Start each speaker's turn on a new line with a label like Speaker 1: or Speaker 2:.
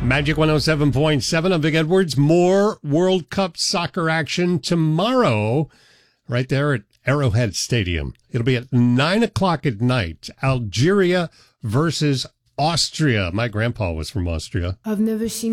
Speaker 1: Magic 107.7. I'm Vic Edwards. More World Cup soccer action tomorrow right there at Arrowhead Stadium. It'll be at 9 o'clock at night. Algeria versus Austria. My grandpa was from Austria.
Speaker 2: I've never seen